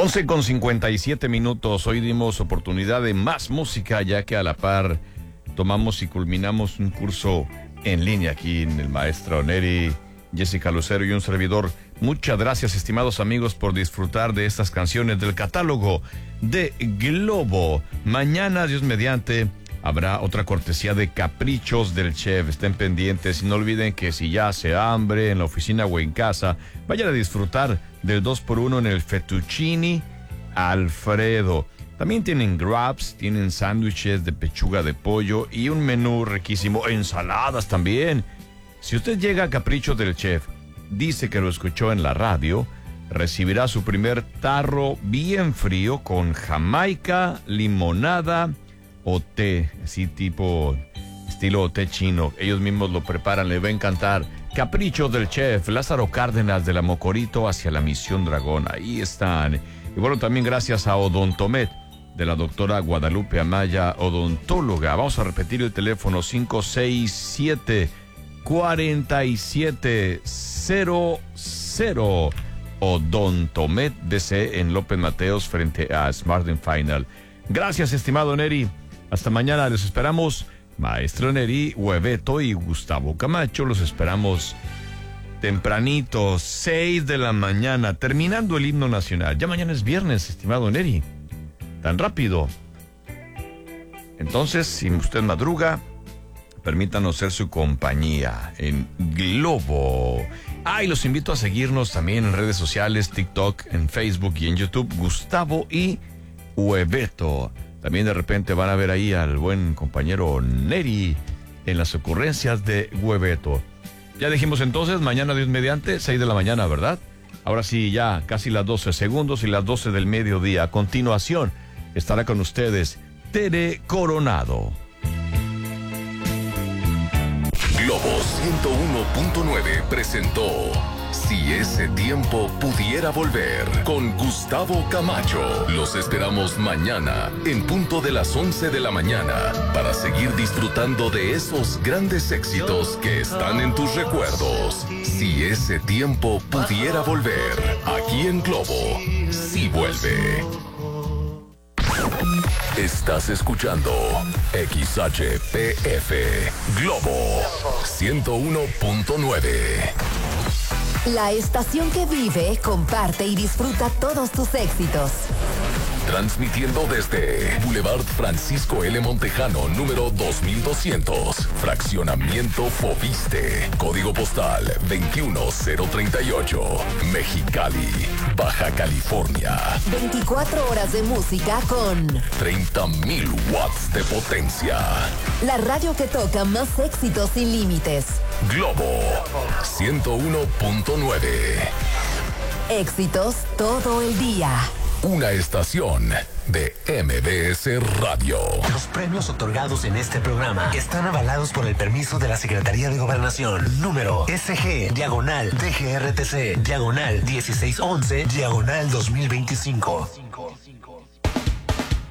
11:57. Hoy dimos oportunidad de más música, ya que a la par tomamos y culminamos un curso en línea aquí en el maestro Neri, Jessica Lucero y un servidor. Muchas gracias, estimados amigos, por disfrutar de estas canciones del catálogo de Globo. Mañana, Dios mediante, habrá otra cortesía de Caprichos del Chef. Estén pendientes y no olviden que si ya hace hambre en la oficina o en casa, vayan a disfrutar del 2x1 en el Fettuccini Alfredo. También tienen grabs, tienen sándwiches de pechuga de pollo y un menú riquísimo, ensaladas también. Si usted llega a Caprichos del Chef, dice que lo escuchó en la radio, recibirá su primer tarro bien frío con jamaica, limonada o té, así tipo estilo té chino. Ellos mismos lo preparan, le va a encantar. Caprichos del Chef, Lázaro Cárdenas de la Mocorito hacia la Misión Dragón. Ahí están. Y bueno, también gracias a Odontomed de la doctora Guadalupe Amaya, odontóloga. Vamos a repetir el teléfono: 567-4700. Odontomed DC en López Mateos frente a Smart & Final. Gracias, estimado Neri. Hasta mañana, les esperamos. Maestro Neri, Hueveto y Gustavo Camacho, los esperamos tempranito, 6 de la mañana, terminando el himno nacional. Ya mañana es viernes, estimado Neri. Tan rápido. Entonces, si usted madruga, permítanos ser su compañía en Globo. Y los invito a seguirnos también en redes sociales, TikTok, en Facebook y en YouTube, Gustavo y Hueveto. También de repente van a ver ahí al buen compañero Neri en las ocurrencias de Hueveto. Ya dijimos entonces, mañana Dios mediante, 6 de la mañana, ¿verdad? Ahora sí, ya casi las 12 segundos y las 12 del mediodía. A continuación, estará con ustedes Tere Coronado. Globo 101.9 presentó Si ese tiempo pudiera volver, con Gustavo Camacho. Los esperamos mañana en punto de las 11 de la mañana para seguir disfrutando de esos grandes éxitos que están en tus recuerdos. Si ese tiempo pudiera volver, aquí en Globo, sí vuelve. Estás escuchando XHPF Globo 101.9. La estación que vive, comparte y disfruta todos tus éxitos. Transmitiendo desde Boulevard Francisco L. Montejano, número 2200, Fraccionamiento Fobiste, Código Postal 21038, Mexicali, Baja California. 24 horas de música con 30,000 watts de potencia. La radio que toca más éxitos sin límites. Globo 101.9. Éxitos todo el día. Una estación de MBS Radio. Los premios otorgados en este programa están avalados por el permiso de la Secretaría de Gobernación. Número SG/DGRTC/1611/2025.